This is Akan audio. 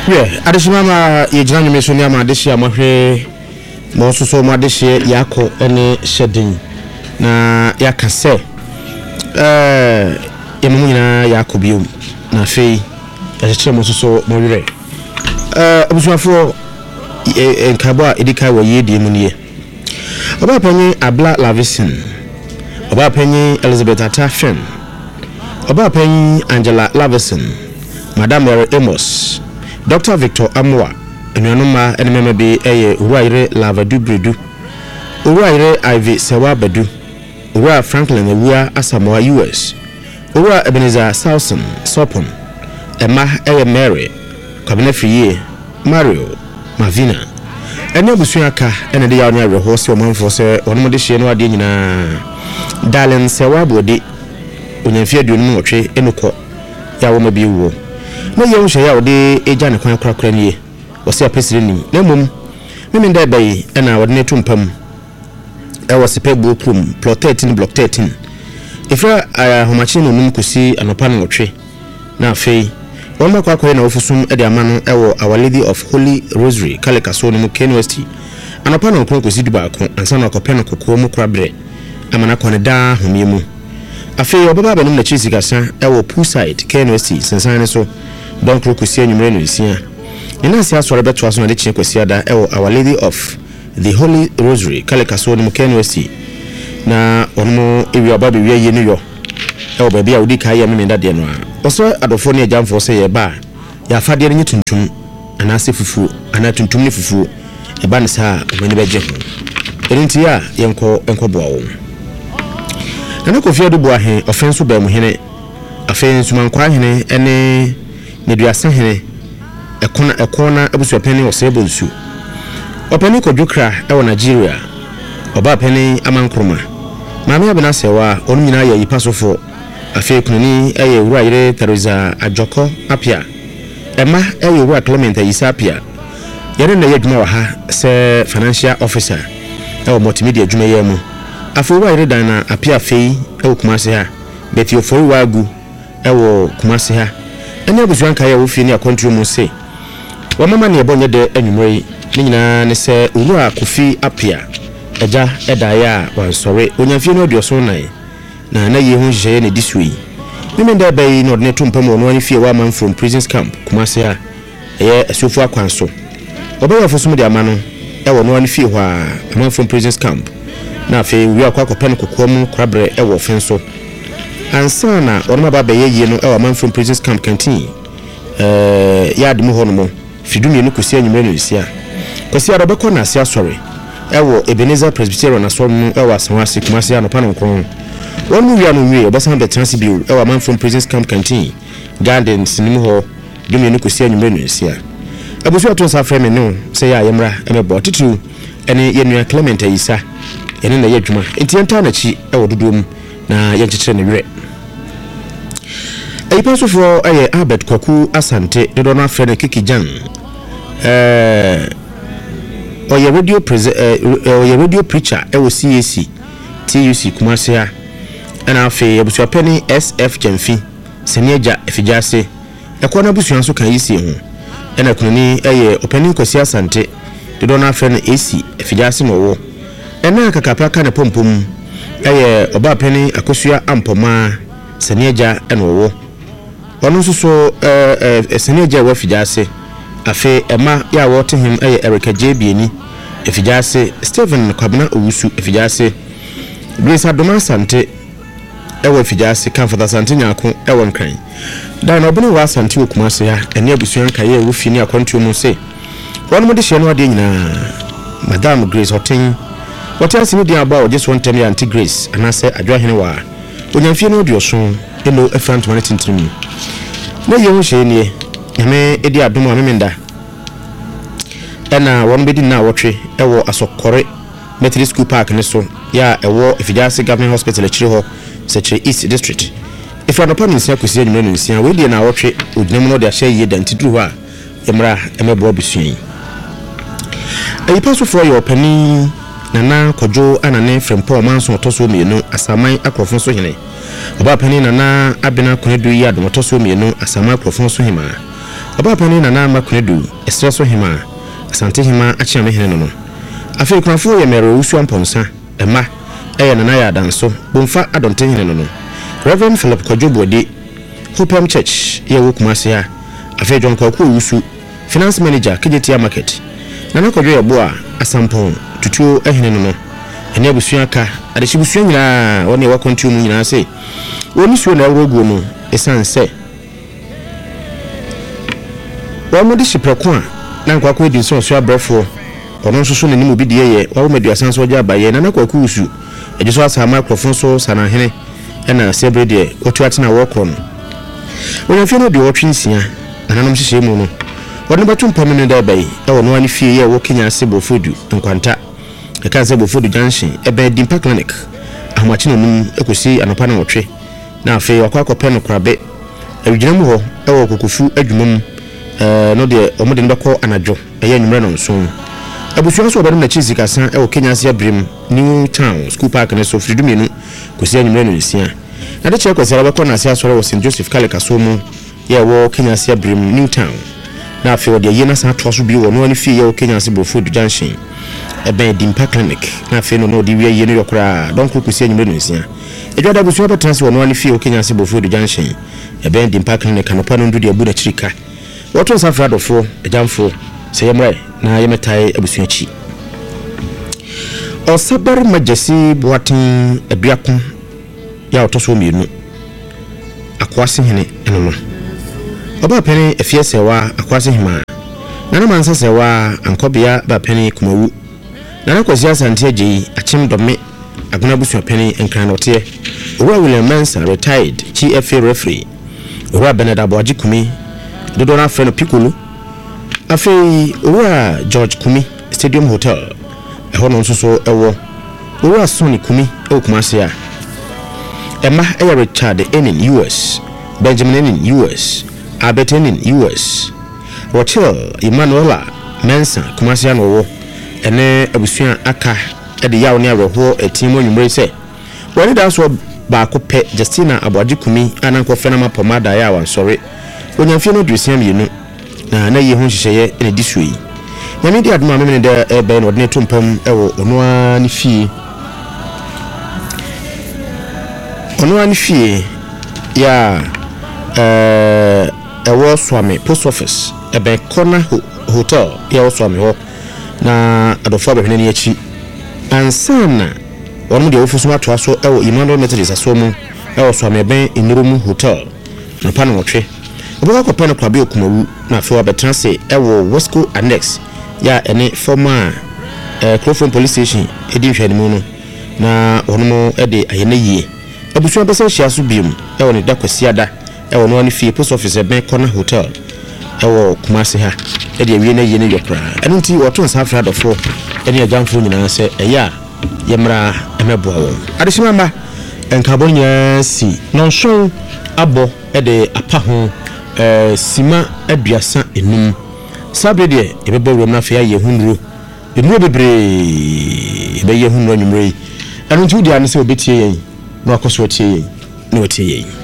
Adishima ye jina nyumeso ni ama adishi ya mwahre mwosuso mwadishi yako ene shedding na yakase ya mumuna yako biyu na fei ya chichire mwosuso mwire abusuafo nkabwa edika wa yedi muniye oba penye Abla Lavison oba penye Elizabeth Atafen oba penye Angela Lavison Madam Mary Amos Dr. Victor Amwa enuanuma enememe bi eye Uwaire Lavadu Bredu Uwaire Ivy Sewabadu Uwa Franklin Ewua Asamoah US Uwa Ebenezer Salson Sopon Emma eye Mary Kwabena Friye Mario Mavina ene abusuaka ene de yawo ne aweho se omanfo se onmo de hye no ade nyina Darling Sewabode onyamfie aduonu otwe enukọ yawo mabi wo na yewu hye yawo de eja ne kwan krakra nie wose apesire nim na mom memenda bayi ena wode ne tumpam ewo sepegbo krum plot 13 block 13 ifra homachi no num kusi anopa no otwe na afei wọ́n kwa kwa na ofusum ede amano ewo Our Lady of Holy Rosary kalekaso no University anopa no kon kosi duba ko ansa na akopɛ no kokko mu krabre amana kɔ ne da homiemu afei obaba benum na chisi kasa ewo Poolside University sensan so don kro kosi anwumre no nsia ina sia sɔre beto aso na de kye kosi ada ewo Our Lady of the Holy Rosary kalekaso no University na onmo ewi obaba wi aye no yo ewo ba bia odi kai ya memenda de no a oso adofo ne agyanfo se ye ba ya afade ne tuntum anase fufu ana tuntum ne fufu e ba ne sa omani beje ho erinti ya yenko boa wo na ko fie do boa he ofenso ba mu hene afenso man kwa hene ene ne duasa hene ekona abusu apeni osebonsu openi ko dwukra e wo Nigeria oba apeni amankroma maame abena sewa onu nyina ya yipasofo afei kunani eye Uwaire Teresa Ajoko apia Emma eye Uwa Clement Ayisa apia yere na yedwuma wa ha se financial officer ewo multimedia adwuma yemu afei Uwaire Dana apia fei ewo Kumase ha Betty Ofori Wagu ewo Kumase ha ene abusuanka ya wo fie ni akontro mu se wa mama ne ebonye de anwumrei ni nyina ne se Uwa Kofi apia eja edaya wansore onyamfie no odioso nan na ye ho hye ne disui memenda bayi no ne tumpam no ani fie wa man from prisons camp Kumase ha eye asofu akwanso obawa fosum de amano e wo no ani fie ho a man from prisons camp na fe wi akwa kopɛ kokom krabre e wo fenso ansa na onma ba baye ye no e wo man from prisons camp canteen ya admu ho no mo fidumi no kosi anwumre no sia kosi arobekɔ na sia sɔre ewo Ebenezer Presbyterian asom no ewo Asanwase Kumase anopa no nkron wonu wi anu wi obasan be transi biu ewo man from prisons camp canteen garden sinimu ho dumi no kosi anwumre no sia abusu ato sa frame no se ya yemra emebo titu ene yenua Clement Ayisa ene na yedwuma enti enta na chi ewo dodom na yenkyekere ne were ayipasofo aye Albert Kwaku Asante dodo na afre ne Kikijan oye radio preacher ewo CAC TUC Kumase ha ana afi abusu penny SF Jamfi Senieja Efijase ekona abusu anso kan yisi ho ena kunani eye openi Kwasi Asante dodo na afre ne AC Efijase no wo ena kakapa ka ne pompom eye oba penny Akosua Ampoma Senieja eno wo ono so Senieja wo Efijase afi ema ya wote him eye Erica JBni Efijase Stephen Kwabena Owusu Efijase Grace Adoma Asante ewo Efijase Comfort Asante nyako ewo nkran da na obene wa Asante Kumase ha ene abusuan kaye wo fini akontu mu se wonu mo de hye no ade nyina Madam Grace Hoten what else you about just one time Auntie Grace and I say adwahene wa onyamfie no odioso eno efrant mane tintirim na ye ho hye nie nyame edi adom amemenda ena won bedi na wotwe ewo Asokore Methodist School Park ne so ya ewo Efijase Government Hospital akiri ho Secretary East District if you no nsia kosi anwuma no nsia we die na wotwe odinam no de ahye ye dantidru ho a emra emebo obusuan ayipaso for your penny nana kojo anane frempɔ manso otoso mienu asaman akrofon so hene oba penny nana abena konedu yi adom otoso mienu asaman akrofon so hema Oba pani na na makunedu esreso hima asante hima achiame hene no afi kunafo ye mere usu amponsa ema eye na ya danso bomfa adonte hene no Reverend Philip Kwadwobode Hopem Church ye wokumase ya afi John Kwaku usu finance manager Kijetia market na Kwadwo ye bo a asampon tutuo ehene no ene abusua ka adehibusua nyina woni wa kontium nyina se woni suo na ewoguo no esanse wamo di shipreko a na Kwaku edi so abrefo ono nso so nanim obi die ye wawo maduasan so gya abaye na Kwaku usu ejiso asama akrofo so sana hene ena sebrede otu atena wokro no wona fie no de otwinsia ananom hihye mu no wona batum pamene da bayi e wono ani fie ye wo Kenya Sebo Fodu nkwanta e kan Sebo Fodu junction e be Dimpa clinic ahmachi no num ekosi anopa na wotwe na afi wakwa pen krabe awgyina mu ho e wo kokofu adwumam no de omode no beko anajo eye nwumre no nso abusuan so obadum na chizika san e wo Kenya Sia Brim New Town School Park ne so fridumienu kosi nwumre no nsia na de che kwesara beko na sia soro wo St Joseph Kaleka so mu ye wo Kenya Sia Brim New Town na afi wo de ye na sa to so bi wo no ani fie ye wo Kenya Sebo Food junction e ben Dimpa clinic na afi no de wie ye no yokra don kosi nwumre no nsia ejwada abusuan betanse wo no ani fie wo Kenya Sebo Food junction e ben Dimpa clinic anopa no ndu de abu na chirika woto safradofo ejamfo seyemre na yemetai abusuachi Osabar Majesi Boatin ebiakon ya otoso mienu akwase hene enono oba pene efiesewa akwase hima nana mansa sewa ankobia ba pene kumawu nana kwasi asante agi achim dome aguna busua pene enkranote Owura William Mensa retired GFA referee Owura Beneda Boaji Kumi dodo na freno Piccolo afei Owura George Kumi Stadium Hotel ehono nso so ewo Owura Sony Kumi Kumase a Emma Richard Enin US Benjamin Enin US Albert Enin US Hotel Emmanuela Mensa Kumase no ene abusua aka ede yawo ne aweho etimo nwumre se woni da so ba ko pe Justina Aboaji Kumi ananko fena mapomada ya wansore onyamfie no dusiam yenu na ye ho hihye ene disuyi nyame di aduma memene da ebe no de tompam ewo ono ani fie ya ewo Swami post office ebe corner hotel ya Swami ho na adofo abehne ne achi ansana wonu de ofusu mato aso ewo Emmanuel Methodist asomu ewo Swami ebe Iniromu hotel no pa no wotwe oboka ko pen kwabe okumawu na afewa betranse ewo Wesco Annex ya ene former Crawford police station edi hwanimu no na onomo ede ayene yie abusua besa hia so biem ewo ne da kwasiada ewo no ani fie post office ebe corner hotel ewo Kumase ha ede awie na yie ne yokra eno nti woto nsafra dofo ene agamfo nyina se eya yemra emeboa wo adeshimamba enkabonya si nonso abo ede apa ho sima aduasa enum sabre de ebebo wura na afia ye hunro enuro bebre be ye hunro nwumre anu nti udi ane se obetie yen na akoso otie yen na otie yen